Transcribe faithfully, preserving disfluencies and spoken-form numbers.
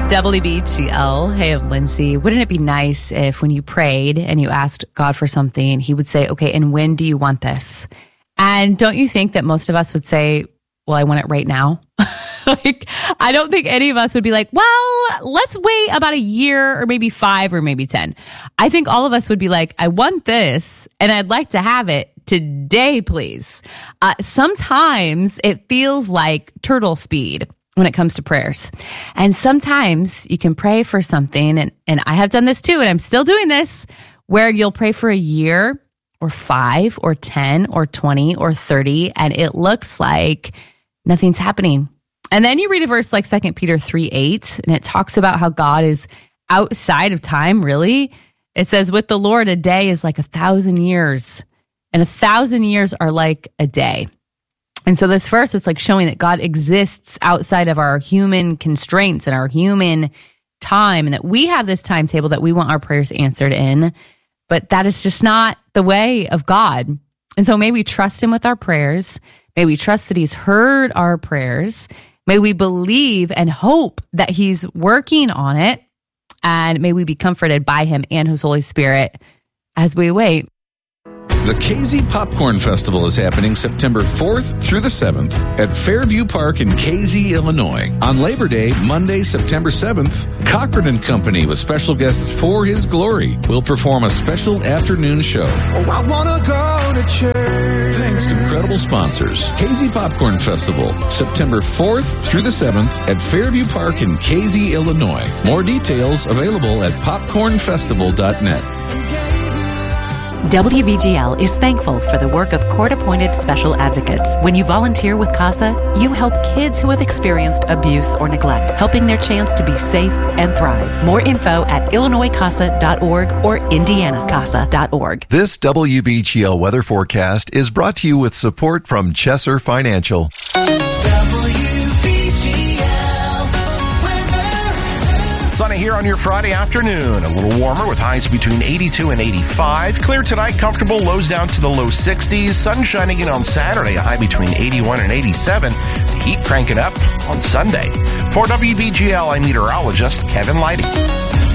W B G L. Hey, I'm Lindsay. Wouldn't it be nice if when you prayed and you asked God for something, he would say, okay, and when do you want this? And don't you think that most of us would say, well, I want it right now? Like, I don't think any of us would be like, well, let's wait about a year or maybe five or maybe ten. I think all of us would be like, I want this and I'd like to have it today, please. Uh, sometimes it feels like turtle speed when it comes to prayers. And sometimes you can pray for something, and, and I have done this too, and I'm still doing this, where you'll pray for a year or five or ten or twenty or thirty, and it looks like nothing's happening. And then you read a verse like Second Peter three eight, and it talks about how God is outside of time, really. It says, with the Lord, a day is like a thousand years, and a thousand years are like a day. And so this verse, it's like showing that God exists outside of our human constraints and our human time, and that we have this timetable that we want our prayers answered in, but that is just not the way of God. And so may we trust him with our prayers. May we trust that he's heard our prayers. May we believe and hope that he's working on it. And may we be comforted by him and his Holy Spirit as we wait. The K Z Popcorn Festival is happening September fourth through the seventh at Fairview Park in K Z, Illinois. On Labor Day, Monday, September seventh, Cochran and Company with special guests For His Glory will perform a special afternoon show. Oh, I wanna go to church. Thanks to incredible sponsors. K Z Popcorn Festival, September fourth through the seventh at Fairview Park in K Z, Illinois. More details available at popcorn festival dot net. W B G L is thankful for the work of court-appointed special advocates. When you volunteer with CASA, you help kids who have experienced abuse or neglect, helping their chance to be safe and thrive. More info at illinois casa dot org or indiana casa dot org. This W B G L weather forecast is brought to you with support from Chesser Financial. Sunny here on your Friday afternoon. A little warmer with highs between eighty-two and eighty-five. Clear tonight, comfortable. Lows down to the low sixties. Sun shining in on Saturday, a high between eighty-one and eighty-seven. The heat cranking up on Sunday. For W B G L, I'm meteorologist Kevin Lighty.